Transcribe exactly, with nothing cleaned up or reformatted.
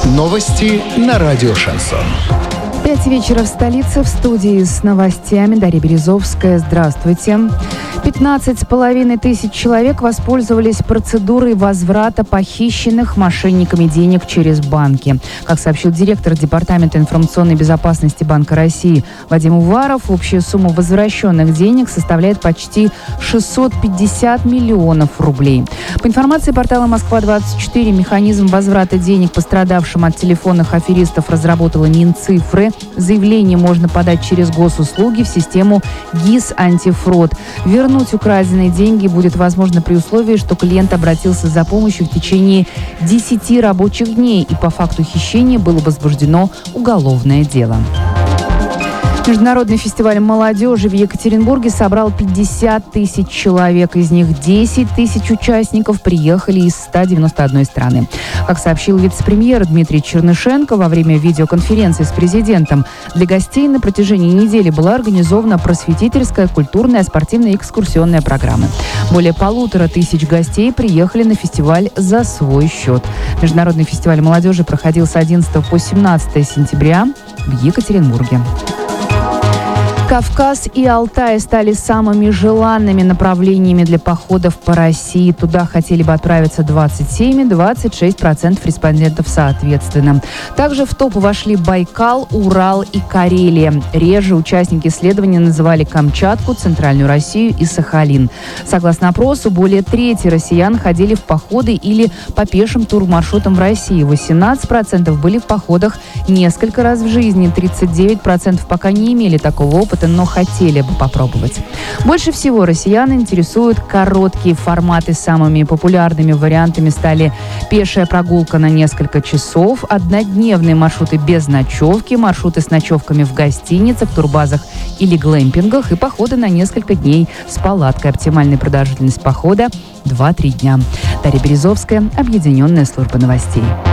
Новости на радио «Шансон». Пять вечера в столице. В студии с новостями Дарья Березовская. Здравствуйте. пятнадцать с половиной тысяч человек воспользовались процедурой возврата похищенных мошенниками денег через банки. Как сообщил директор Департамента информационной безопасности Банка России Вадим Уваров, общая сумма возвращенных денег составляет почти шестьсот пятьдесят миллионов рублей. По информации портала Москва двадцать четыре, механизм возврата денег пострадавшим от телефонных аферистов разработала Минцифры. Заявление можно подать через госуслуги в систему ГИС «Антифрод». Вернуть украденные деньги будет возможно при условии, что клиент обратился за помощью в течение десяти рабочих дней, и по факту хищения было возбуждено уголовное дело. Международный фестиваль молодежи в Екатеринбурге собрал пятьдесят тысяч человек. Из них десять тысяч участников приехали из ста девяноста одной страны. Как сообщил вице-премьер Дмитрий Чернышенко во время видеоконференции с президентом, для гостей на протяжении недели была организована просветительская, культурная, спортивная и экскурсионная программы. Более полутора тысяч гостей приехали на фестиваль за свой счет. Международный фестиваль молодежи проходил с одиннадцатого по семнадцатое сентября в Екатеринбурге. Кавказ и Алтай стали самыми желанными направлениями для походов по России. Туда хотели бы отправиться двадцать семь и двадцать шесть процентов респондентов соответственно. Также в топ вошли Байкал, Урал и Карелия. Реже участники исследования называли Камчатку, Центральную Россию и Сахалин. Согласно опросу, более трети россиян ходили в походы или по пешим турмаршрутам в России. восемнадцать процентов были в походах несколько раз в жизни. тридцать девять процентов пока не имели такого опыта, но хотели бы попробовать. Больше всего россиян интересуют короткие форматы. Самыми популярными вариантами стали пешая прогулка на несколько часов, однодневные маршруты без ночевки, маршруты с ночевками в гостиницах, турбазах или глэмпингах и походы на несколько дней с палаткой. Оптимальная продолжительность похода – два-три дня. Дарья Березовская, Объединенная служба новостей.